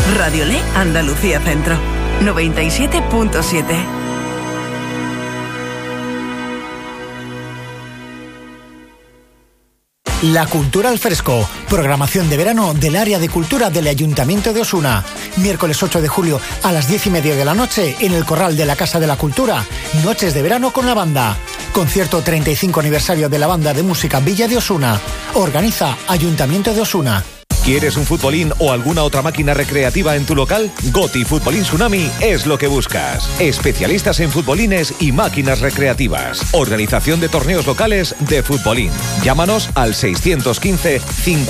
Radiolé Andalucía Centro, 97.7. La Cultura al Fresco, programación de verano del área de cultura del Ayuntamiento de Osuna. Miércoles 8 de julio a las 10:30 de la noche en el Corral de la Casa de la Cultura. Noches de verano con la banda. Concierto 35 aniversario de la Banda de Música Villa de Osuna. Organiza Ayuntamiento de Osuna. ¿Quieres un futbolín o alguna otra máquina recreativa en tu local? Goti Futbolín Tsunami es lo que buscas. Especialistas en futbolines y máquinas recreativas. Organización de torneos locales de futbolín. Llámanos al 615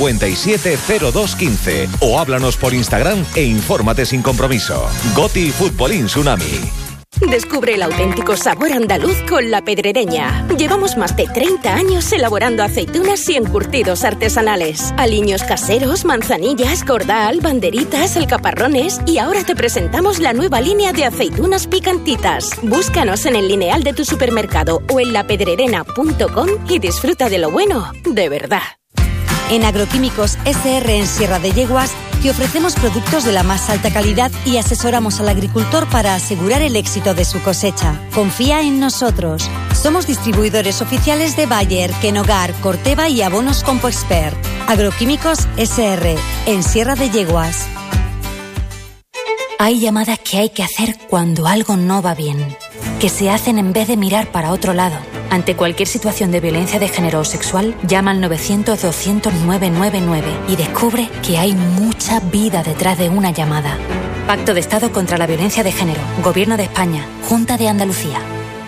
570215 o háblanos por Instagram e infórmate sin compromiso. Goti Futbolín Tsunami. Descubre el auténtico sabor andaluz con La Pedrereña. Llevamos más de 30 años elaborando aceitunas y encurtidos artesanales. Aliños caseros, manzanillas, cordal, banderitas, alcaparrones y ahora te presentamos la nueva línea de aceitunas picantitas. Búscanos en el lineal de tu supermercado o en lapedrerena.com y disfruta de lo bueno, de verdad. En Agroquímicos SR en Sierra de Yeguas te ofrecemos productos de la más alta calidad y asesoramos al agricultor para asegurar el éxito de su cosecha. Confía en nosotros. Somos distribuidores oficiales de Bayer, Kenogar, Corteva y Abonos Compoexpert. Agroquímicos SR en Sierra de Yeguas. Hay llamadas que hay que hacer cuando algo no va bien, que se hacen en vez de mirar para otro lado. Ante cualquier situación de violencia de género o sexual, llama al 900-200-999 y descubre que hay mucha vida detrás de una llamada. Pacto de Estado contra la Violencia de Género, Gobierno de España, Junta de Andalucía.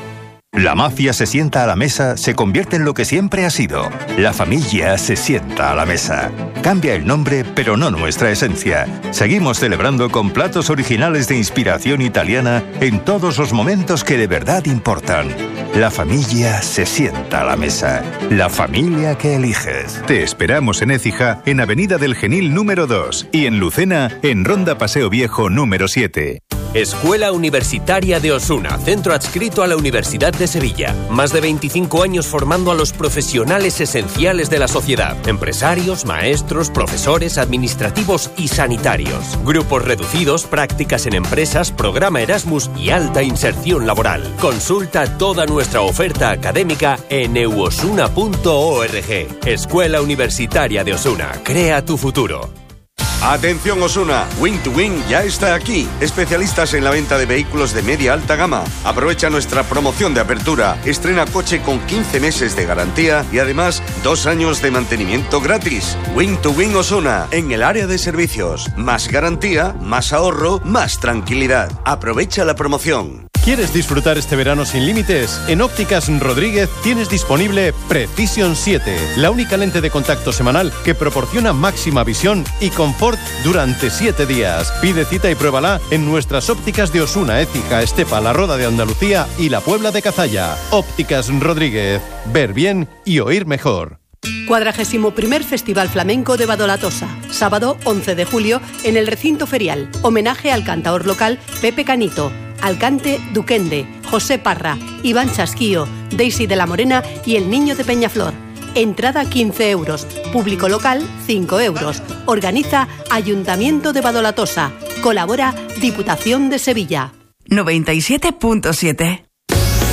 La mafia se sienta a la mesa, se convierte en lo que siempre ha sido. La familia se sienta a la mesa. Cambia el nombre, pero no nuestra esencia. Seguimos celebrando con platos originales de inspiración italiana en todos los momentos que de verdad importan. La familia se sienta a la mesa. La familia que eliges. Te esperamos en Écija, en Avenida del Genil número 2 y en Lucena, en Ronda Paseo Viejo número 7. Escuela Universitaria de Osuna, centro adscrito a la Universidad de Sevilla. Más de 25 años formando a los profesionales esenciales de la sociedad. Empresarios, maestros, profesores, administrativos y sanitarios. Grupos reducidos, prácticas en empresas, programa Erasmus y alta inserción laboral. Consulta toda nuestra oferta académica en euosuna.org. Escuela Universitaria de Osuna. Crea tu futuro. Atención Osuna, Wing to Wing ya está aquí. Especialistas en la venta de vehículos de media alta gama. Aprovecha nuestra promoción de apertura. Estrena coche con 15 meses de garantía y además 2 años de mantenimiento gratis. Wing to Wing Osuna, en el área de servicios. Más garantía, más ahorro, más tranquilidad. Aprovecha la promoción. ¿Quieres disfrutar este verano sin límites? En Ópticas Rodríguez tienes disponible Precision 7, la única lente de contacto semanal que proporciona máxima visión y confort durante 7 días. Pide cita y pruébala en nuestras ópticas de Osuna, Écija, Estepa, La Roda de Andalucía y La Puebla de Cazalla. Ópticas Rodríguez. Ver bien y oír mejor. 41º Festival Flamenco de Badolatosa, sábado 11 de julio en el recinto ferial. Homenaje al cantaor local Pepe Canito, Alcante Duquende, José Parra, Iván Chasquío, Daisy de la Morena y El Niño de Peñaflor. Entrada 15 euros, público local 5 euros. Organiza Ayuntamiento de Badolatosa. Colabora Diputación de Sevilla. 97.7.